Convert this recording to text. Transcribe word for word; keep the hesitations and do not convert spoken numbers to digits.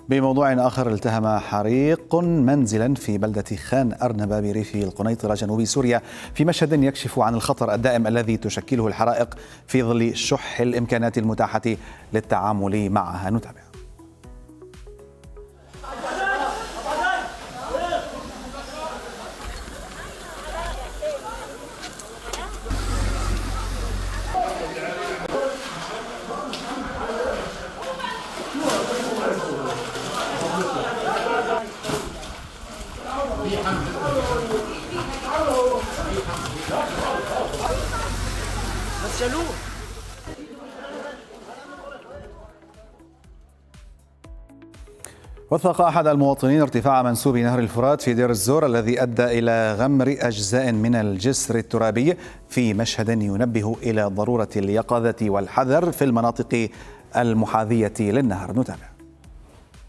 بموضوع آخر، التهم حريق منزلا في بلدة خان أرنبة بريف القنيطرة جنوب سوريا في مشهد يكشف عن الخطر الدائم الذي تشكله الحرائق في ظل شح الإمكانات المتاحة للتعامل معها. نتابع. وثق أحد المواطنين ارتفاع منسوب نهر الفرات في دير الزور الذي أدى إلى غمر أجزاء من الجسر الترابي في مشهد ينبه إلى ضرورة اليقظة والحذر في المناطق المحاذية للنهر. نتابع.